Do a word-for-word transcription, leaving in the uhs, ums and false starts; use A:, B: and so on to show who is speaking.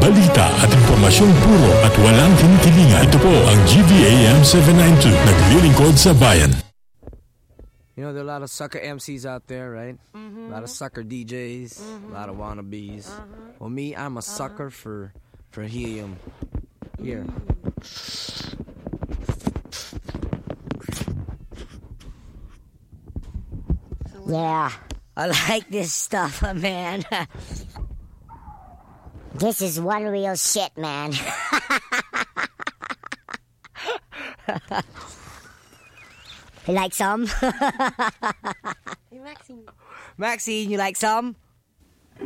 A: balita at impormasyong puro at walang kinikilingan. Ito po ang G V A M seven ninety-two, naglilingkod sa bayan.
B: You know, there are a lot of sucker M Cs out there, right? Mm-hmm. A lot of sucker D Js, mm-hmm. a lot of wannabes. Uh-huh. Well, me, I'm a sucker uh-huh. for, for helium. Here.
C: Yeah, I like this stuff, man. This is one real shit, man. You like some?
D: Hey, Maxine.
C: Maxine, you like some?